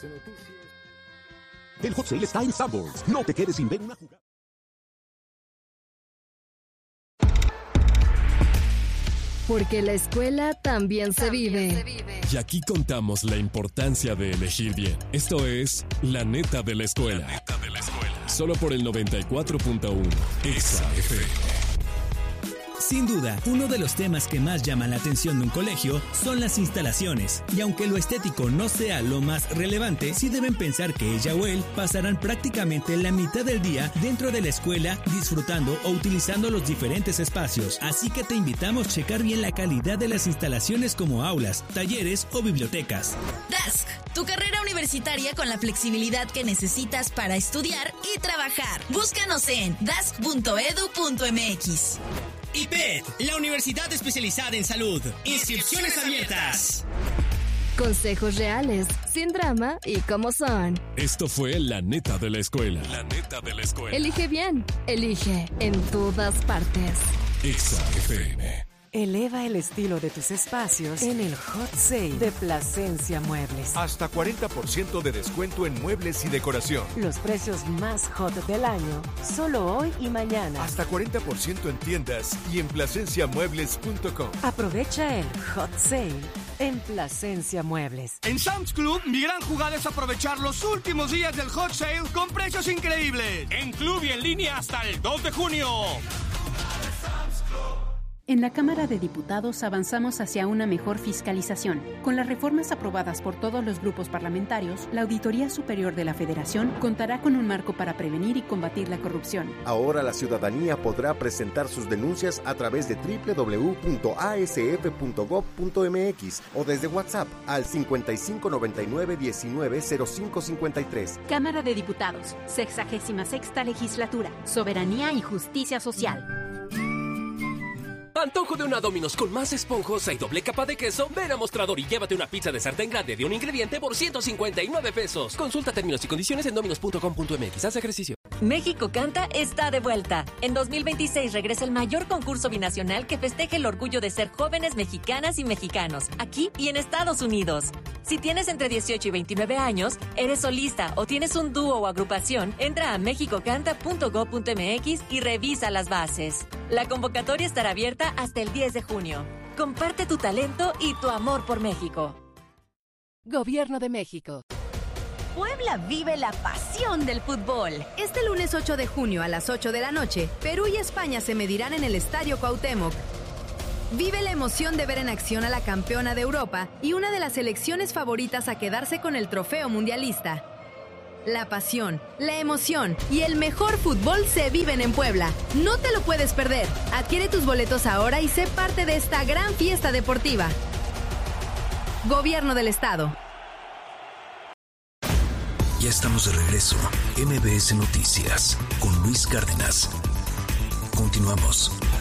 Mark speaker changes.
Speaker 1: El Hot Sale está en Sanborns. No te quedes sin ver una jugada.
Speaker 2: Porque la escuela también se vive.
Speaker 3: Y aquí contamos la importancia de elegir bien. Esto es La Neta de la Escuela. La Neta de la Escuela. Solo por el 94.1 Exa FM.
Speaker 4: Sin duda, uno de los temas que más llaman la atención de un colegio son las instalaciones. Y aunque lo estético no sea lo más relevante, sí deben pensar que ella o él pasarán prácticamente la mitad del día dentro de la escuela disfrutando o utilizando los diferentes espacios. Así que te invitamos a checar bien la calidad de las instalaciones como aulas, talleres o bibliotecas.
Speaker 5: Dask, tu carrera universitaria con la flexibilidad que necesitas para estudiar y trabajar. Búscanos en dask.edu.mx.
Speaker 6: IPED, la universidad especializada en salud. Inscripciones abiertas.
Speaker 2: Consejos reales, sin drama y como son.
Speaker 3: Esto fue La Neta de la Escuela. La Neta de la Escuela.
Speaker 2: Elige bien, elige en todas partes.
Speaker 3: Exa FM.
Speaker 7: Eleva el estilo de tus espacios en el Hot Sale de Plasencia Muebles.
Speaker 8: Hasta 40% de descuento en muebles y decoración.
Speaker 7: Los precios más hot del año, solo hoy y mañana.
Speaker 8: Hasta 40% en tiendas y en plasenciamuebles.com.
Speaker 7: Aprovecha el Hot Sale en Plasencia Muebles.
Speaker 9: En Sam's Club, mi gran jugada es aprovechar los últimos días del Hot Sale con precios increíbles. En club y en línea hasta el 2 de junio.
Speaker 10: En la Cámara de Diputados avanzamos hacia una mejor fiscalización. Con las reformas aprobadas por todos los grupos parlamentarios, la Auditoría Superior de la Federación contará con un marco para prevenir y combatir la corrupción.
Speaker 11: Ahora la ciudadanía podrá presentar sus denuncias a través de www.asf.gov.mx o desde WhatsApp al 5599190553.
Speaker 10: Cámara de Diputados, 66ª Legislatura, Soberanía y Justicia Social.
Speaker 12: Antojo de una Domino's con más esponjosa y doble capa de queso. Ven a Mostrador y llévate una pizza de sartén grande de un ingrediente por 159 pesos. Consulta términos y condiciones en dominos.com.mx. Haz ejercicio.
Speaker 13: México Canta está de vuelta. En 2026 regresa el mayor concurso binacional que festeje el orgullo de ser jóvenes mexicanas y mexicanos, aquí y en Estados Unidos. Si tienes entre 18 y 29 años, eres solista o tienes un dúo o agrupación, entra a mexicocanta.gov.mx y revisa las bases. La convocatoria estará abierta hasta el 10 de junio. Comparte tu talento y tu amor por México.
Speaker 14: Gobierno de México.
Speaker 15: Puebla vive la pasión del fútbol. Este lunes 8 de junio a las 8 de la noche, Perú y España se medirán en el Estadio Cuauhtémoc. Vive la emoción de ver en acción a la campeona de Europa y una de las selecciones favoritas a quedarse con el trofeo mundialista. La pasión, la emoción y el mejor fútbol se viven en Puebla. No te lo puedes perder. Adquiere tus boletos ahora y sé parte de esta gran fiesta deportiva. Gobierno del Estado.
Speaker 16: Ya estamos de regreso. MBS Noticias con Luis Cárdenas. Continuamos.